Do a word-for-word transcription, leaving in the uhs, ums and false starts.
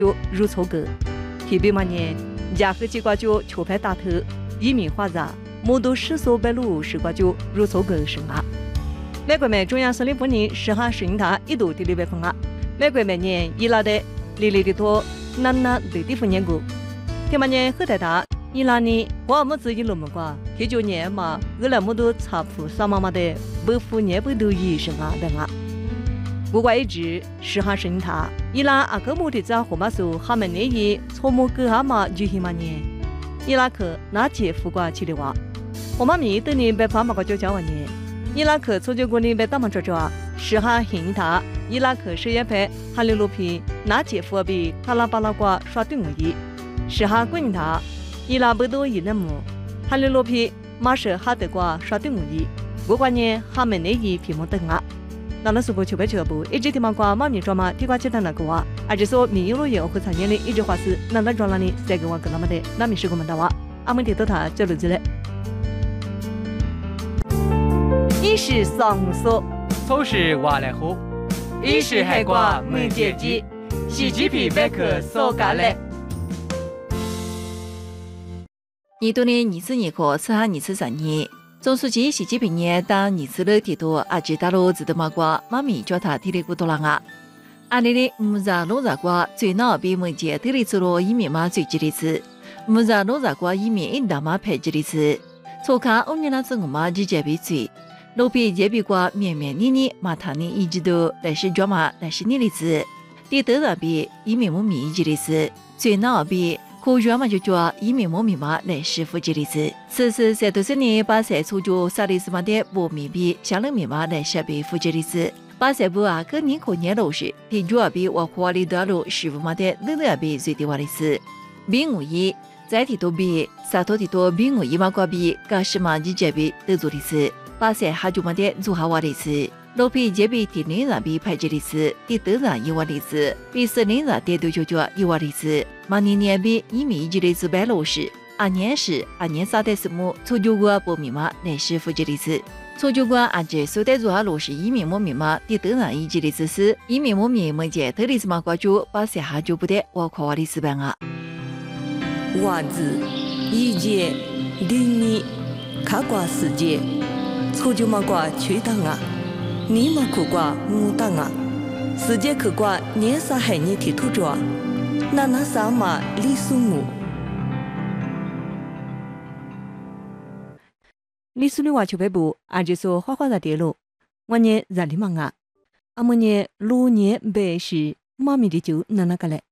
就入草根，特别嘛呢，家和结果就球拍打头，移民化杂，摩都十所白路是个就入草根生啊。美国们中央司令部呢，是哈适应他一度的六百分啊。美国们呢，伊拉的里里的多，那那对的分年过。天嘛呢，后台他伊拉呢，我们自己弄么个，天就年嘛，俄来么多查普萨妈妈的不服年不都医生啊等啊。不过一直是哈适应他，伊拉阿个目的在后嘛说，他们那一错么个阿嘛就行嘛呢？伊拉克那姐夫过去的话，我妈咪等你被爸妈个就叫我呢。伊拉克从这国里被打嘛着着啊，是哈行他，伊拉克实验派哈里罗皮那姐夫比卡拉巴拉瓜耍对我一，是哈滚他，伊拉不多一那么，哈里罗皮马是哈德瓜耍对我一，不过呢，他们那一皮么等啊。那那是个球白球不，一直听嘛瓜妈咪抓嘛，提瓜其他那个话，而且说民有有和产业的一句话是，那那抓那里再给我跟他们的，那咪是个么的话，阿们提到他就录制嘞。一是上说， 丑是话来喝，一是海瓜没解鸡，洗鸡皮白壳烧咖嘞。 年度的二次年课是哈二次十年。总书记习近平呢，当二次的提到阿吉大陆自的马瓜，妈咪叫他提的古多郎啊。阿里的木扎罗扎瓜最闹比门前提的出了一面嘛最吉的次，木扎罗扎瓜一面一大嘛配吉的次，错看欧年那次我嘛直接比最，路边接比瓜面面腻腻马塔尼一直都来是抓嘛来是你的次，第得那比一面木米一吉的次，最闹比。可专门就叫一面莫密码来师傅这里子，此时三多少年把三出就萨利斯马的莫密比相邻密码来设备复这里子，把三部啊个年可年老师，提主要比我花里多路师傅马的六六比最低话的是，比五一再提多比三多提多比五一嘛挂比，噶是嘛直接比都做的是，把三哈就马的做好话的是。老皮这比第零人比派这里是，第多人一万里是，比四零人第多就叫一万里是，马年年比一米一级的是百老师，二年是二年三代什么，初九个报密码来是复这里是，初九个二级首代做下老师一米莫密码，第多人一级的知识，一米莫密门前特里是嘛挂住，把下下就不得我夸话的是办啊。 袜子、一节、零米、卡挂世界，初九嘛挂吹当啊。你嘛苦瓜木当啊，世界苦瓜年啥海你提土着，那那啥嘛李苏木。李苏的话就白布，而且说花花在跌落，我呢在里忙啊，阿么呢六年白是妈咪的酒那那个嘞。